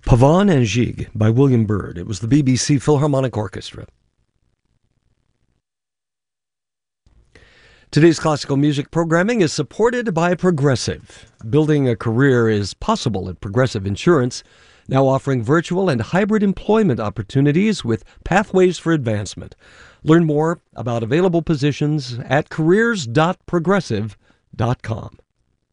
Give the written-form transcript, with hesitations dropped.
Pavane and Gigue by William Byrd. It was the BBC Philharmonic Orchestra. Today's classical music programming is supported by Progressive. Building a career is possible at Progressive Insurance, now offering virtual and hybrid employment opportunities with pathways for advancement. Learn more about available positions at careers.progressive.com.